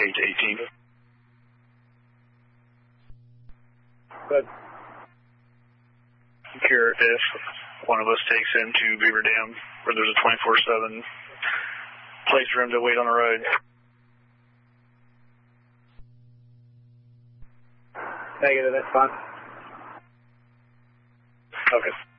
18. Good. Care if one of us takes him to Beaver Dam, where there's a 24/7 place for him to wait on the road. Negative, that's fine. Okay.